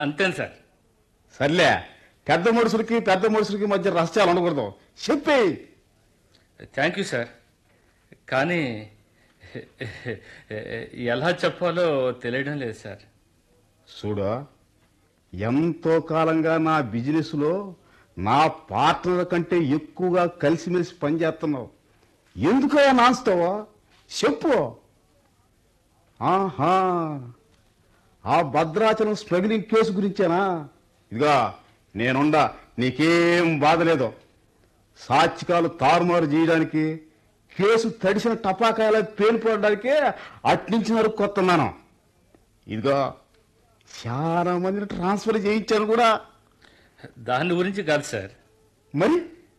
అంతేను sir. సర్లే, పెద్ద మనుషులకి మధ్య రహస్యాలు ఉండకూడదు, చెప్పే. Thank you sir. కానీ ఎలా చెప్పాలో తెలియడం లేదు సార్. చూడు, ఎంతో కాలంగా నా బిజినెస్లో నా పార్ట్నర్ కంటే ఎక్కువగా కలిసిమెలిసి పనిచేస్తున్నావు. ఎందుకో నాన్స్తావా చెప్పు. ఆహా, ఆ భద్రాచలం స్మగ్లింగ్ కేసు గురించేనా? ఇదిగా నేనుండా, నీకేం బాధ లేదు. సాత్వికాలు తారుమారు చేయడానికి, కేసు తడిసిన టపాకాయల పేలిపోవడానికే అట్నుంచి నరుక్కొస్తున్నాను. ఇదిగో చాలా మందిని ట్రాన్స్ఫర్ చేయించాను కూడా. దాని గురించి కాదు సార్. మరి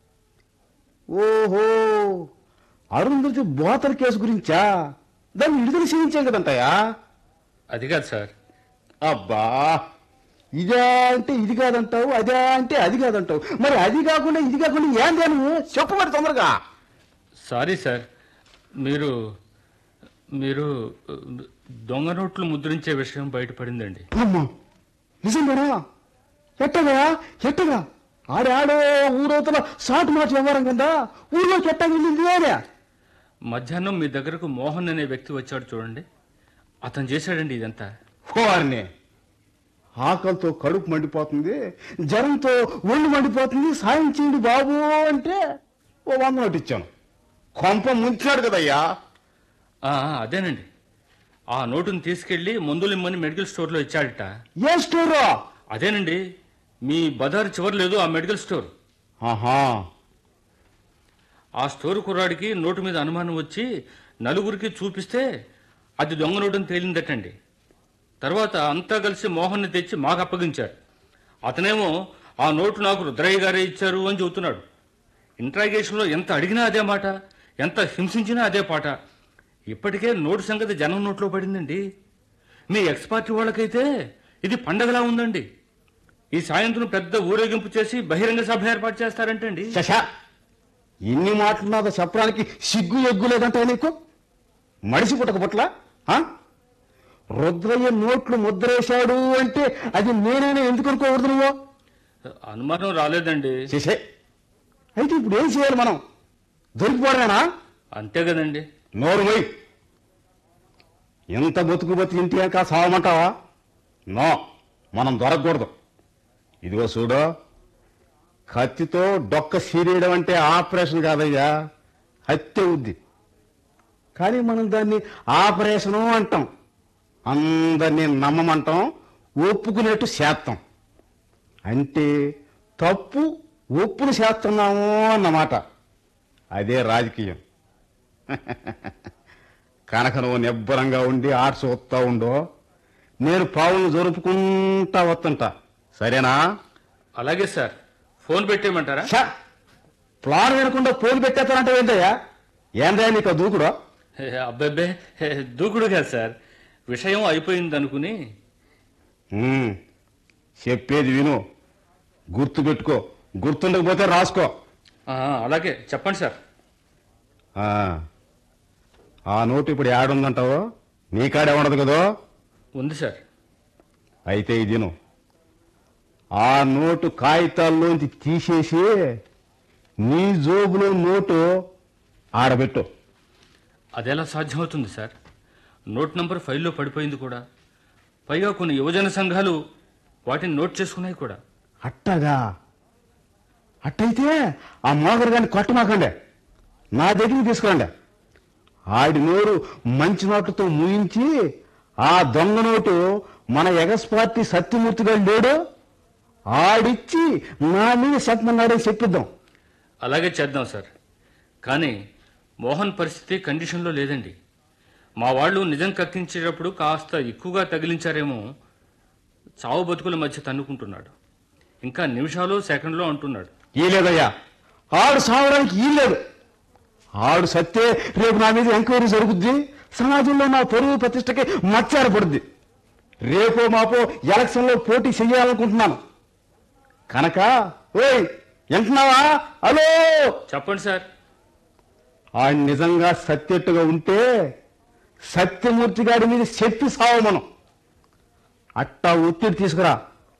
ఓహో, అరుంధతి బోతల కేసు గురించా? దాన్ని విడుదల చేయించాం కదంటాయా? అది కాదు సార్. అబ్బా, ఇదే అంటే ఇది కాదంటావు, అదే అంటే అది కాదంటావు. మరి అది కాకుండా ఇది కాకుండా ఏంది నువ్వు చెప్పు మరి తొందరగా. Sorry sir. మీరు మీరు దొంగ నోట్లు ముద్రించే విషయం బయటపడిందండి. అమ్మా, నిజంగానా? ఎట్టగా ఆడాడో ఊరవతల సాటు మాట వ్యవహారం కదా, ఊర్లోకి ఎట్టగా వెళ్ళింది అనే? మధ్యాహ్నం మీ దగ్గరకు మోహన్ అనే వ్యక్తి వచ్చాడు చూడండి, అతను చేశాడండి ఇదంతా. వారిని ఆకలితో కడుపు మండిపోతుంది, జ్వరంతో ఒళ్ళు మండిపోతుంది, సాయం చేయండి బాబు అంటే ఓ 100 నోటు ఇచ్చాను. కొంప ముంచాడు కదయ్యా. అదేనండి, ఆ నోటును తీసుకెళ్లి మందులు ఇమ్మని మెడికల్ స్టోర్లో ఇచ్చాడట. ఏ స్టోరు? అదేనండి, మీ బజారు చివరి లేదు ఆ మెడికల్ స్టోర్. ఆహా, ఆ స్టోర్ కుర్రాడికి నోటు మీద అనుమానం వచ్చి నలుగురికి చూపిస్తే అది దొంగ నోటుని తేలిందటండి. తర్వాత అంతా కలిసి మోహన్ని తెచ్చి మాకు అప్పగించారు. అతనేమో ఆ నోటు నాకు రుద్రయ్య గారే ఇచ్చారు అని చెబుతున్నాడు. ఇంట్రాగేషన్లో ఎంత అడిగినా అదే మాట, ఎంత హింసించినా అదే పాట. ఇప్పటికే నోటు సంగతి జనం నోట్లో పడిందండి. మీ ఎక్స్పార్టీ వాళ్ళకైతే ఇది పండగలా ఉందండి. ఈ సాయంత్రం పెద్ద ఊరేగింపు చేసి బహిరంగ సభ ఏర్పాటు చేస్తారంటండి. ఇన్ని మాటలున్నదో చెప్పడానికి సిగ్గు ఎగ్గు లేదంటే నీకు? మడిసి పుట్టక పుట్ల రుద్రయ్య నోట్లు ముద్రేశాడు అంటే అది నేనైనా ఎందుకు అనుకోకూడదు? నువ్వు అనుమానం రాలేదండి. చేసే అయితే ఇప్పుడు ఏం చేయాలి మనం? దొరికిపోవడమేనా? అంతే కదండి. నోరు మొయ్. ఎంత బతుకు ఇంటి ఇంకా సావమంటావా? నో, మనం దొరకకూడదు. ఇదిగో చూడు, కత్తితో డొక్క సీరేయడం అంటే ఆపరేషన్ కాదయ్యా, హత్య అవుద్ది. కానీ మనం దాన్ని ఆపరేషను అంటాం, అందరినీ నమ్మమంటాం, ఒప్పుకునేట్టు చేస్తాం. అంటే తప్పు ఒప్పులు చేస్తున్నాము అన్నమాట. అదే రాజకీయం. కనుక నువ్వు నిబ్బరంగా ఉండి ఆర్ట్స్ వస్తా ఉండో, నేను పావులను జరుపుకుంటా వస్తుంటా, సరేనా? అలాగే సార్. ఫోన్ పెట్టేయమంటారా? ప్లాన్ వినకుండా ఫోన్ పెట్టేస్తానంటే ఏంటయ్యా? ఏందయ్యా నీకు దూకుడు? అబ్బాబ్బే, దూకుడు కాదు సార్, విషయం అయిపోయింది అనుకుని. చెప్పేది విను, గుర్తు పెట్టుకో, గుర్తుండకపోతే రాసుకో. అలాగే చెప్పండి సార్. ఆ నోటు ఇప్పుడు ఏడుందంటావో? నీ కాడే ఉండదు కదో? ఉంది సార్. అయితే ఇది విను, ఆ నోటు కాగితాల్లోంచి తీసేసి నీ జోబులో నోటు ఆడబెట్టు. అదెలా సాధ్యమవుతుంది సార్? నోట్ నంబర్ ఫైల్లో పడిపోయింది కూడా. పైగా కొన్ని యువజన సంఘాలు వాటిని నోట్ చేసుకున్నాయి కూడా. అట్టగా? అట్టయితే ఆ మోగరు గారిని కొట్టమాకండి, నా దగ్గరికి తీసుకురండి. ఆడి నోరు మంచి నోట్లతో ముయించి ఆ దొంగ నోటు మన ఎగస్ పార్టీ సత్యమూర్తి గారు లేడు, ఆడిచ్చి నా మీద చెప్పమన్నాడని చెప్పిద్దాం. అలాగే చేద్దాం సార్. కానీ మోహన్ పరిస్థితి కండిషన్లో లేదండి. మా వాళ్ళు నిజం కక్కించేటప్పుడు కాస్త ఎక్కువగా తగిలించారేమో. చావు బతుకుల మధ్య తన్నుకుంటున్నాడు. ఇంకా నిమిషాలు సెకండ్లో అంటున్నాడు. ఈ లేదయ్యా, ఆడు సావడానికి ఈ లేదు. ఆడు సత్తే రేపు నా మీద ఎంక్వైరీ జరుగుద్ది, సమాజంలో నా పరువు ప్రతిష్టకి మచ్చారపడుద్ది. రేపో మాపో ఎలక్షన్లో పోటీ చెయ్యాలనుకుంటున్నాను కనుక. ఓయ్, వింటున్నావా? హలో, చెప్పండి సార్. ఆయన నిజంగా సత్యట్టుగా ఉంటే సత్యమూర్తి గారి మీద చెప్పి సావు మనం. అట్టా ఒత్తిడి తీసుకురా.